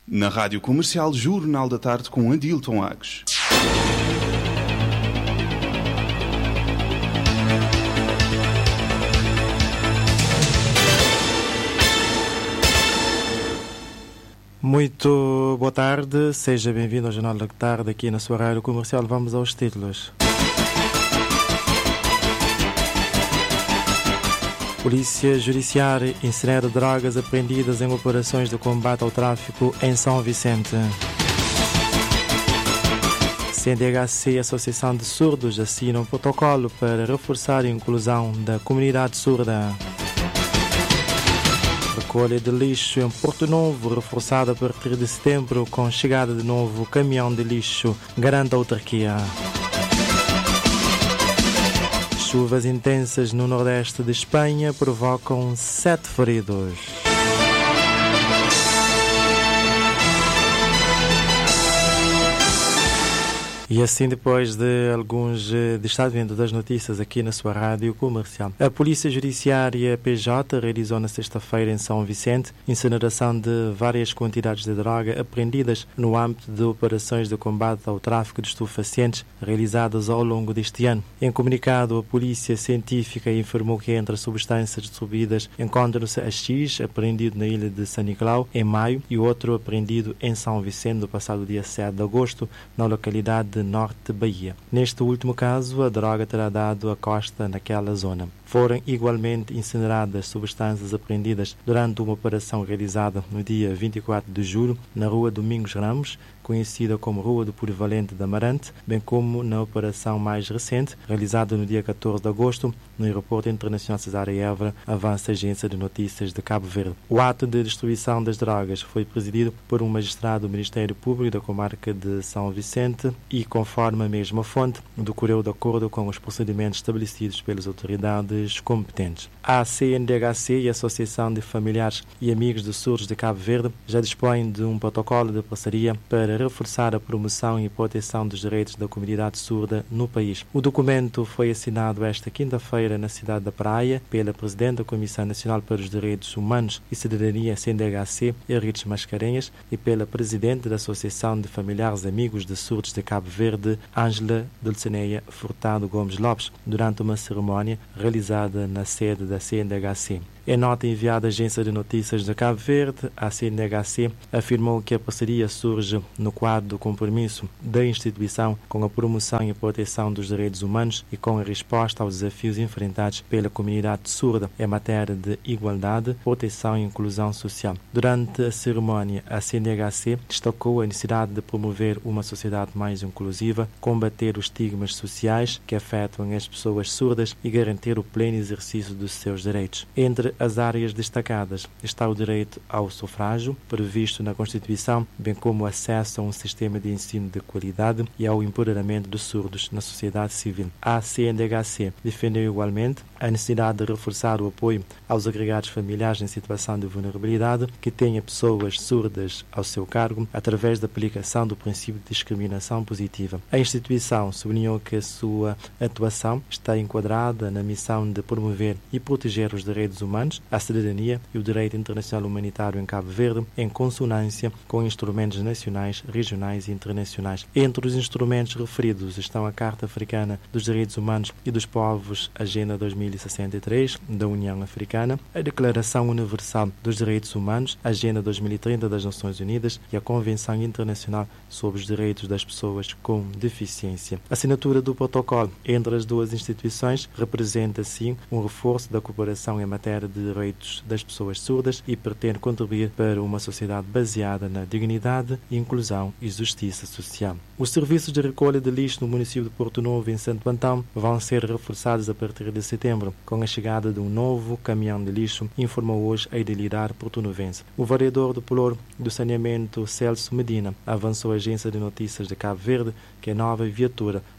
Na Rádio Comercial, Jornal da Tarde com Adilton Agues. Muito boa tarde, seja bem-vindo ao Jornal da Tarde aqui na sua Rádio Comercial. Vamos aos títulos. Polícia Judiciária incinera drogas apreendidas em operações de combate ao tráfico em São Vicente. CNDHC e Associação de Surdos assinam um protocolo para reforçar a inclusão da comunidade surda. Recolha de lixo em Porto Novo, reforçada a partir de setembro com chegada de novo caminhão de lixo, garante a autarquia. Chuvas intensas no nordeste de Espanha provocam 7 feridos. E assim, depois de alguns destaques das notícias aqui na sua Rádio Comercial, a Polícia Judiciária PJ realizou na sexta-feira em São Vicente incineração de várias quantidades de droga apreendidas no âmbito de operações de combate ao tráfico de estupefacientes realizadas ao longo deste ano. Em comunicado, a Polícia Científica informou que entre as substâncias distribuídas encontram-se a X, apreendido na ilha de São Nicolau em maio, e outro apreendido em São Vicente no passado dia 7 de agosto, na localidade de Norte Bahia. Neste último caso, a droga terá dado a costa naquela zona. Foram igualmente incineradas substâncias apreendidas durante uma operação realizada no dia 24 de julho na rua Domingos Ramos, conhecida como Rua do Polivalente de Amarante, bem como na operação mais recente, realizada no dia 14 de agosto, no Aeroporto Internacional Cesário Évora, avança a Agência de Notícias de Cabo Verde. O ato de destruição das drogas foi presidido por um magistrado do Ministério Público da comarca de São Vicente e, conforme a mesma fonte, decorreu de acordo com os procedimentos estabelecidos pelas autoridades competentes. A CNDHC e a Associação de Familiares e Amigos de Surdos de Cabo Verde já dispõem de um protocolo de parceria para reforçar a promoção e proteção dos direitos da comunidade surda no país. O documento foi assinado esta quinta-feira na cidade da Praia pela Presidente da Comissão Nacional para os Direitos Humanos e Cidadania CNDHC, Henriques Mascarenhas, e pela Presidente da Associação de Familiares e Amigos de Surdos de Cabo Verde, Ângela Dulcinea Furtado Gomes Lopes, durante uma cerimónia realizada na sede da CNDHC. Em nota enviada à Agência de Notícias de Cabo Verde, a CNDHC afirmou que a parceria surge no quadro do compromisso da instituição com a promoção e a proteção dos direitos humanos e com a resposta aos desafios enfrentados pela comunidade surda em matéria de igualdade, proteção e inclusão social. Durante a cerimónia, a CNDHC destacou a necessidade de promover uma sociedade mais inclusiva, combater os estigmas sociais que afetam as pessoas surdas e garantir o pleno exercício dos seus direitos. Entre as áreas destacadas está o direito ao sufrágio, previsto na Constituição, bem como o acesso a um sistema de ensino de qualidade e ao empoderamento dos surdos na sociedade civil. A CNDHC defendeu igualmente a necessidade de reforçar o apoio aos agregados familiares em situação de vulnerabilidade que tenha pessoas surdas ao seu cargo através da aplicação do princípio de discriminação positiva. A instituição sublinhou que a sua atuação está enquadrada na missão de promover e proteger os direitos humanos, a cidadania e o direito internacional humanitário em Cabo Verde, em consonância com instrumentos nacionais, regionais e internacionais. Entre os instrumentos referidos estão a Carta Africana dos Direitos Humanos e dos Povos, Agenda 2063 da União Africana, a Declaração Universal dos Direitos Humanos, Agenda 2030 das Nações Unidas e a Convenção Internacional sobre os Direitos das Pessoas com Deficiência. A assinatura do protocolo entre as duas instituições representa, assim, um reforço da cooperação em matéria de direitos das pessoas surdas e pretende contribuir para uma sociedade baseada na dignidade, inclusão e justiça social. Os serviços de recolha de lixo no município de Porto Novo, em Santo Antão, vão ser reforçados a partir de setembro, com a chegada de um novo caminhão de lixo, informou hoje a Idilidade portonovense. O vereador do Pelour do Saneamento, Celso Medina, avançou à Agência de Notícias de Cabo Verde que a nova viatura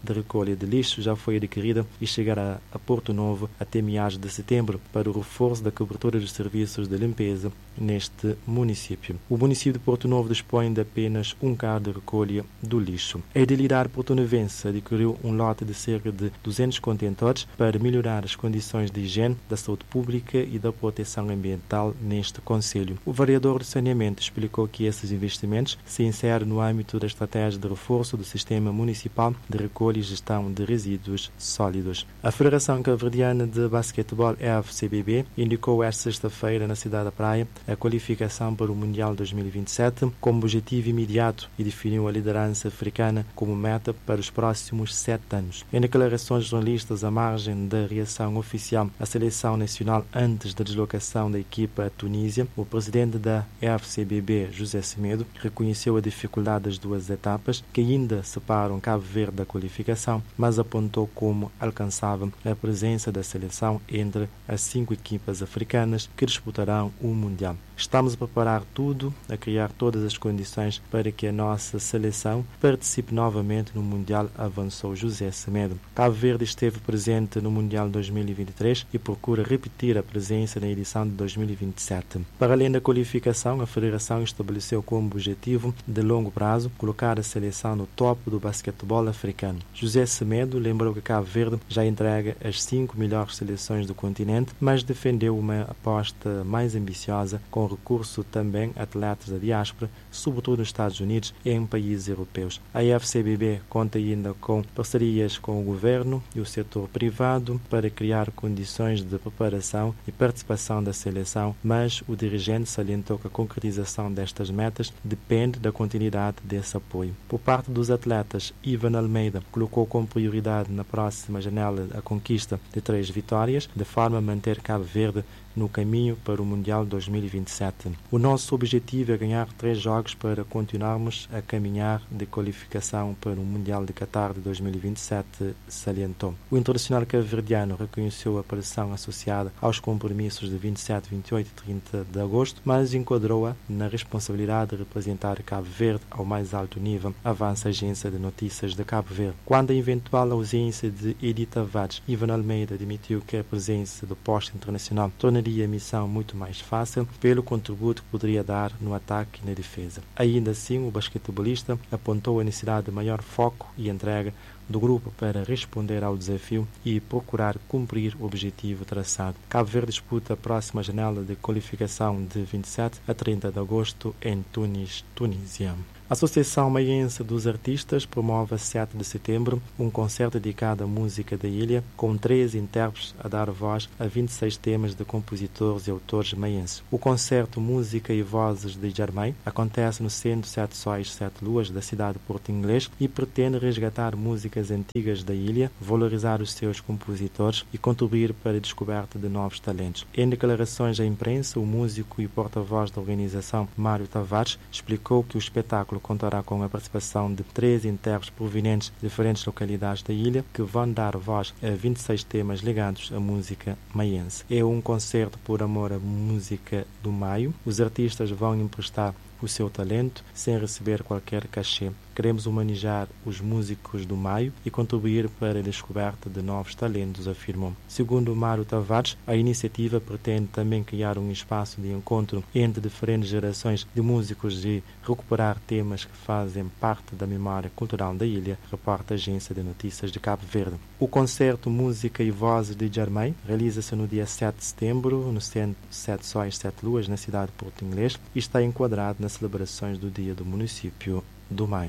de recolha de lixo já foi adquirida e chegará a Porto Novo até meados de setembro para o reforço da cobertura dos serviços de limpeza neste município. O município de Porto Novo dispõe de apenas um carro de recolha do lixo. A Edilidade portonovense adquiriu um lote de cerca de 200 contentores para melhorar as condições de higiene, da saúde pública e da proteção ambiental neste concelho. O vereador de saneamento explicou que esses investimentos se inserem no âmbito da estratégia de reforço do sistema municipal de recolha e gestão de resíduos sólidos. A Federação Cabo-Verdiana de Basquetebol, FCBB, indicou esta sexta-feira na cidade da Praia a qualificação para o Mundial 2027 como objetivo imediato e definiu a liderança africana como meta para os próximos 7 anos. Em declarações jornalistas à margem da reação oficial à seleção nacional antes da deslocação da equipa à Tunísia, o presidente da FCBB, José Semedo, reconheceu a dificuldade das duas etapas que ainda separam Cabo Verde da qualificação, mas apontou como alcançável a presença da seleção entre as 5 equipas africanas que disputarão o Mundial. Estamos a preparar tudo, a criar todas as condições para que a nossa seleção participe novamente no Mundial, avançou José Semedo. Cabo Verde esteve presente no Mundial 2023 e procura repetir a presença na edição de 2027. Para além da qualificação, a Federação estabeleceu como objetivo de longo prazo colocar a seleção no topo do basquetebol africano. José Semedo lembrou que Cabo Verde já entrega as 5 melhores seleções do continente, mas defendeu uma aposta mais ambiciosa com recurso também a atletas da diáspora, sobretudo nos Estados Unidos e em países europeus. A FCBB conta ainda com parcerias com o governo e o setor privado para criar condições de preparação e participação da seleção, mas o dirigente salientou que a concretização destas metas depende da continuidade desse apoio. Por parte dos atletas, Ivan Almeida colocou como prioridade na próxima janela a conquista de 3 vitórias, de forma a manter Cabo Verde no caminho para o Mundial 2027. O nosso objetivo é ganhar 3 jogos para continuarmos a caminhar de qualificação para o Mundial de Qatar de 2027, salientou. O internacional cabo-verdiano reconheceu a pressão associada aos compromissos de 27, 28 e 30 de agosto, mas enquadrou-a na responsabilidade de representar Cabo Verde ao mais alto nível, avança a agência de notícias de Cabo Verde. Quando a eventual ausência de Edith Tavares, Ivan Almeida admitiu que a presença do posto internacional tornaria a missão muito mais fácil pelo contributo que poderia dar no ataque e na defesa. Ainda assim, o basquetebolista apontou a necessidade de maior foco e entrega do grupo para responder ao desafio e procurar cumprir o objetivo traçado. Cabo Verde disputa a próxima janela de qualificação de 27 a 30 de agosto em Tunis, Tunísia. A Associação Maiense dos Artistas promove a 7 de setembro um concerto dedicado à música da ilha, com 3 intérpretes a dar voz a 26 temas de compositores e autores maienses. O concerto Música e Vozes de Jarmai acontece no Centro 7 Sóis 7 Luas da cidade de Porto Inglês e pretende resgatar músicas antigas da ilha, valorizar os seus compositores e contribuir para a descoberta de novos talentos. Em declarações à imprensa, o músico e porta-voz da organização, Mário Tavares, explicou que o espetáculo contará com a participação de 3 intérpretes provenientes de diferentes localidades da ilha que vão dar voz a 26 temas ligados à música maiense. É um concerto por amor à música do Maio. Os artistas vão emprestar o seu talento sem receber qualquer cachê. Queremos humanizar os músicos do Maio e contribuir para a descoberta de novos talentos, afirmou. Segundo Mário Tavares, a iniciativa pretende também criar um espaço de encontro entre diferentes gerações de músicos e recuperar temas que fazem parte da memória cultural da ilha, reporta a agência de notícias de Cabo Verde. O concerto Música e Vozes de Jarmai realiza-se no dia 7 de setembro no Centro 7 Sóis 7 Luas, na cidade de Porto Inglês, e está enquadrado nas celebrações do Dia do Município do Maio.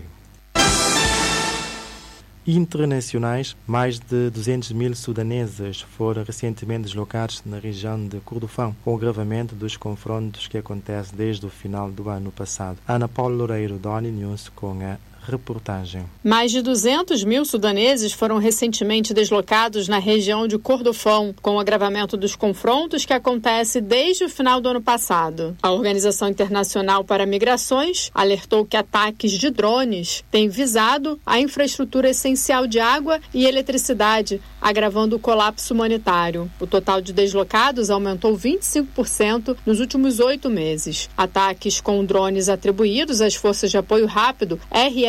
Internacionais, mais de 200 mil sudaneses foram recentemente deslocados na região de Kordofão, com o agravamento dos confrontos que acontecem desde o final do ano passado. Ana Paula Loureiro, da ONU News, com a reportagem. Mais de 200 mil sudaneses foram recentemente deslocados na região de Kordofão, com o agravamento dos confrontos que acontece desde o final do ano passado. A Organização Internacional para Migrações alertou que ataques de drones têm visado a infraestrutura essencial de água e eletricidade, agravando o colapso humanitário. O total de deslocados aumentou 25% nos últimos 8 meses. Ataques com drones atribuídos às Forças de Apoio Rápido, RSF,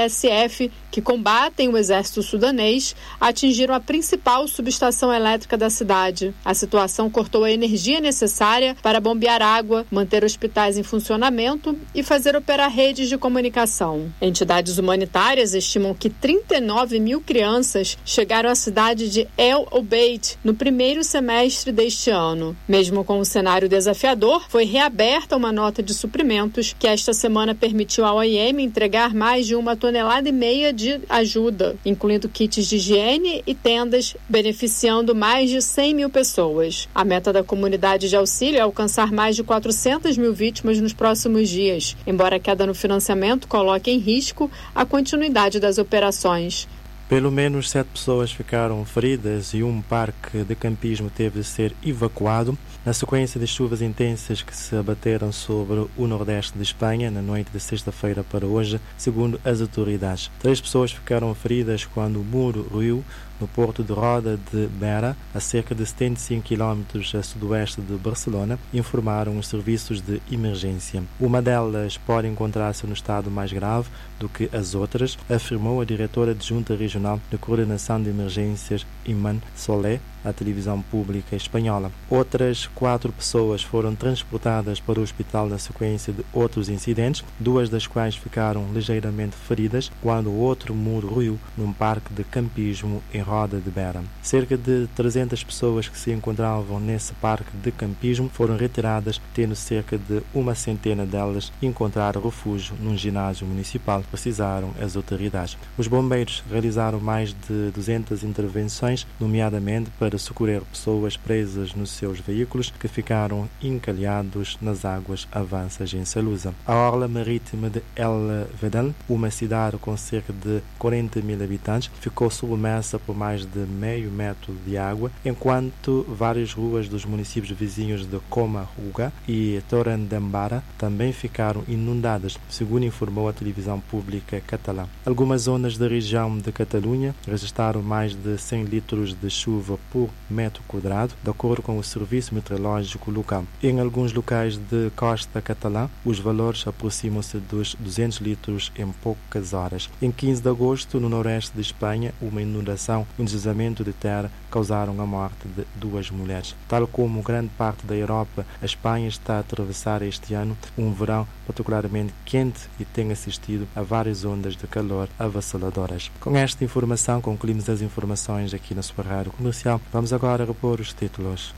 RSF, que combatem o exército sudanês, atingiram a principal subestação elétrica da cidade. A situação cortou a energia necessária para bombear água, manter hospitais em funcionamento e fazer operar redes de comunicação. Entidades humanitárias estimam que 39 mil crianças chegaram à cidade de El Obeid no primeiro semestre deste ano. Mesmo com o cenário desafiador, foi reaberta uma nota de suprimentos que esta semana permitiu ao OIM entregar mais de 1,5 tonelada de ajuda, incluindo kits de higiene e tendas, beneficiando mais de 100 mil pessoas. A meta da comunidade de auxílio é alcançar mais de 400 mil vítimas nos próximos dias, embora a queda no financiamento coloque em risco a continuidade das operações. Pelo menos 7 pessoas ficaram feridas e um parque de campismo teve de ser evacuado na sequência de chuvas intensas que se abateram sobre o nordeste de Espanha na noite de sexta-feira para hoje, segundo as autoridades. 3 pessoas ficaram feridas quando o muro ruiu no porto de Roda de Berra, a cerca de 75 km a sudoeste de Barcelona, informaram os serviços de emergência. Uma delas pode encontrar-se no estado mais grave do que as outras, afirmou a diretora adjunta regional de coordenação de emergências, Iman Solé, à televisão pública espanhola. Outras 4 pessoas foram transportadas para o hospital na sequência de outros incidentes, 2 das quais ficaram ligeiramente feridas quando o outro muro ruiu num parque de campismo em Roda de Berra. Cerca de 300 pessoas que se encontravam nesse parque de campismo foram retiradas, tendo cerca de 100 delas encontrar refúgio num ginásio municipal, precisaram as autoridades. Os bombeiros realizaram mais de 200 intervenções, nomeadamente para socorrer pessoas presas nos seus veículos que ficaram encalhados nas águas avansas em Salusa. A orla marítima de El Vedel, uma cidade com cerca de 40 mil habitantes, ficou submersa por mais de meio metro de água, enquanto várias ruas dos municípios vizinhos de Comarruga e Torredembarra também ficaram inundadas, segundo informou a televisão pública catalã. Algumas zonas da região de Catalunha registraram mais de 100 litros de chuva por metro quadrado, de acordo com o serviço meteorológico local. Em alguns locais de costa catalã, os valores aproximam-se dos 200 litros em poucas horas. Em 15 de agosto, no noroeste de Espanha, uma inundação e um deslizamento de terra causaram a morte de 2 mulheres. Tal como grande parte da Europa, a Espanha está a atravessar este ano um verão particularmente quente e tem assistido a várias ondas de calor avassaladoras. Com esta informação, concluímos as informações aqui na sua rádio comercial. Vamos agora repor os títulos.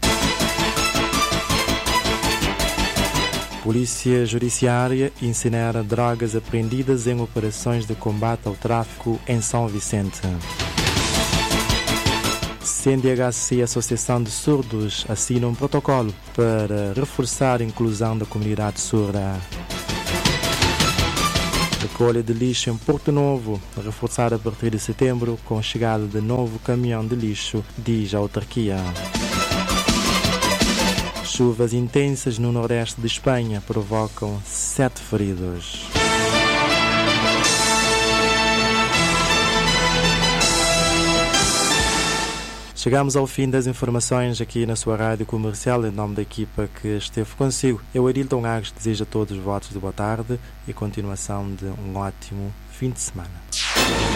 Polícia Judiciária incinera drogas apreendidas em operações de combate ao tráfico em São Vicente. CNDHC e Associação de Surdos assinam um protocolo para reforçar a inclusão da comunidade surda. Recolha de lixo em Porto Novo, reforçada a partir de setembro com a chegada de novo caminhão de lixo, diz a autarquia. Chuvas intensas no nordeste de Espanha provocam 7 feridos. Chegamos ao fim das informações aqui na sua rádio comercial, em nome da equipa que esteve consigo. Eu, Arilton Agos, desejo a todos os votos de boa tarde e continuação de um ótimo fim de semana.